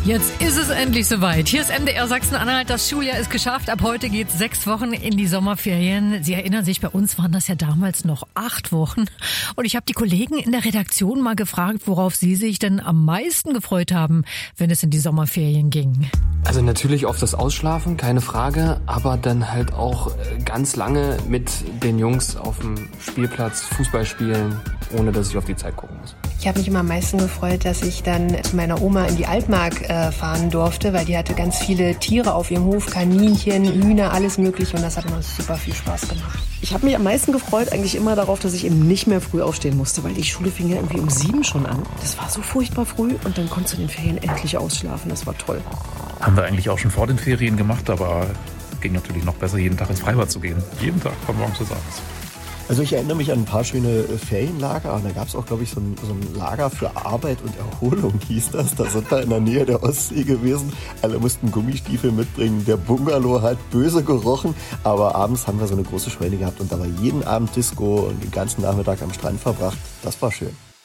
Jetzt ist es endlich soweit. Hier ist MDR Sachsen-Anhalt. Das Schuljahr ist geschafft. Ab heute geht's 6 Wochen in die Sommerferien. Sie erinnern sich, bei uns waren das ja damals noch 8 Wochen. Und ich habe die Kollegen in der Redaktion mal gefragt, worauf sie sich denn am meisten gefreut haben, wenn es in die Sommerferien ging. Also natürlich auf das Ausschlafen, keine Frage, aber dann halt auch ganz lange mit den Jungs auf dem Spielplatz Fußball spielen, ohne dass ich auf die Zeit gucken muss. Ich habe mich immer am meisten gefreut, dass ich dann zu meiner Oma in die Altmark fahren durfte, weil die hatte ganz viele Tiere auf ihrem Hof, Kaninchen, Hühner, alles mögliche, und das hat immer super viel Spaß gemacht. Ich habe mich am meisten gefreut eigentlich immer darauf, dass ich eben nicht mehr früh aufstehen musste, weil die Schule fing ja irgendwie um 7 schon an. Das war so furchtbar früh und dann konntest du in den Ferien endlich ausschlafen, das war toll. Haben wir eigentlich auch schon vor den Ferien gemacht, aber ging natürlich noch besser, jeden Tag ins Freibad zu gehen. Jeden Tag von morgens bis abends. Also ich erinnere mich an ein paar schöne Ferienlager. Und da gab es auch, glaube ich, so ein Lager für Arbeit und Erholung, hieß das. Da sind wir in der Nähe der Ostsee gewesen. Alle mussten Gummistiefel mitbringen. Der Bungalow hat böse gerochen. Aber abends haben wir so eine große Scheune gehabt und da war jeden Abend Disco und den ganzen Nachmittag am Strand verbracht. Das war schön.